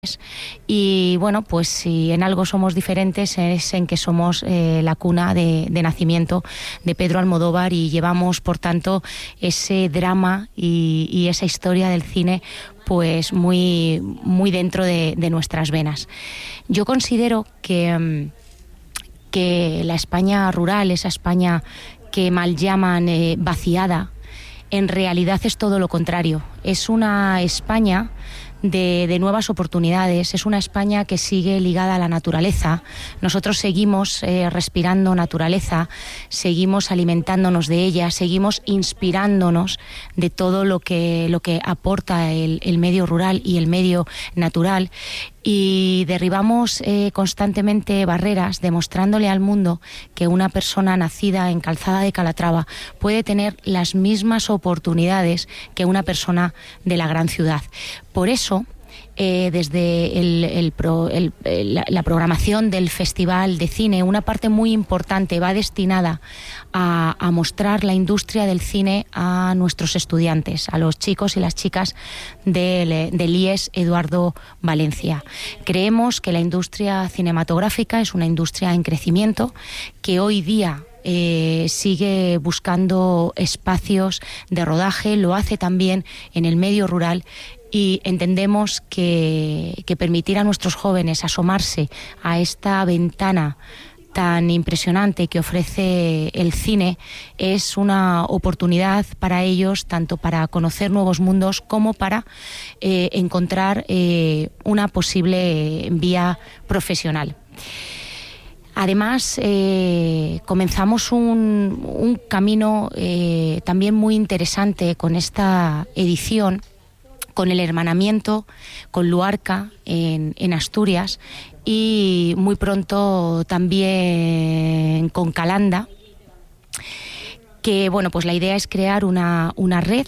Y bueno, pues si en algo somos diferentes es en que somos la cuna de nacimiento de Pedro Almodóvar y llevamos, por tanto, ese drama y esa historia del cine pues muy dentro de nuestras venas. Yo considero que la España rural, esa España que mal llaman vaciada, en realidad es todo lo contrario. Es una España de nuevas oportunidades, es una España que sigue ligada a la naturaleza. Nosotros seguimos respirando naturaleza, seguimos alimentándonos de ella, seguimos inspirándonos de todo lo que aporta el medio rural y el medio natural, y derribamos constantemente barreras, demostrándole al mundo que una persona nacida en Calzada de Calatrava puede tener las mismas oportunidades que una persona de la gran ciudad. Por eso, desde la programación del Festival de Cine, una parte muy importante va destinada a mostrar la industria del cine a nuestros estudiantes, a los chicos y las chicas del IES Eduardo Valencia. Creemos que la industria cinematográfica es una industria en crecimiento, que hoy día sigue buscando espacios de rodaje, lo hace también en el medio rural, y entendemos que permitir a nuestros jóvenes asomarse a esta ventana tan impresionante que ofrece el cine es una oportunidad para ellos, tanto para conocer nuevos mundos como para encontrar una posible vía profesional. Además, comenzamos un camino también muy interesante con esta edición, con el hermanamiento con Luarca en Asturias, y muy pronto también con Calanda, que bueno, pues la idea es crear una red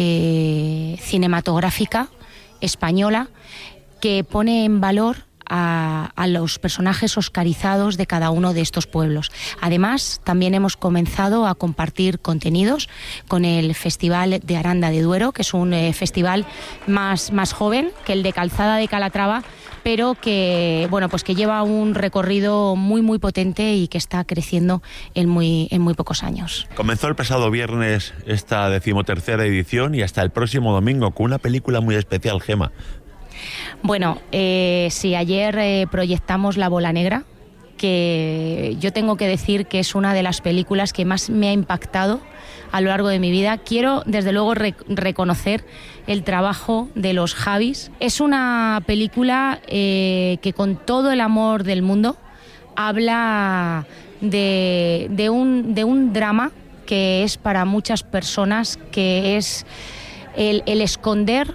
cinematográfica española que pone en valor a los personajes oscarizados de cada uno de estos pueblos. Además, también hemos comenzado a compartir contenidos con el Festival de Aranda de Duero, que es un festival más joven que el de Calzada de Calatrava, pero que bueno, pues que lleva un recorrido muy potente y que está creciendo en muy pocos años. Comenzó el pasado viernes esta 13ª edición y hasta el próximo domingo con una película muy especial, Gema. Bueno, sí, ayer proyectamos La Bola Negra, que yo tengo que decir que es una de las películas que más me ha impactado a lo largo de mi vida. Quiero, desde luego, reconocer el trabajo de los Javis. Es una película que, con todo el amor del mundo, habla de un drama que es para muchas personas, que es el esconder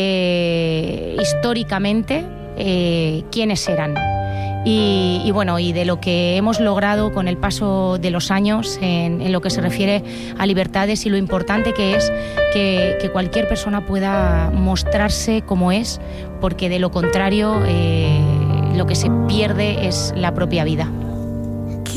históricamente quiénes eran. Y bueno, y de lo que hemos logrado con el paso de los años en lo que se refiere a libertades, y lo importante que es que cualquier persona pueda mostrarse como es, porque de lo contrario lo que se pierde es la propia vida.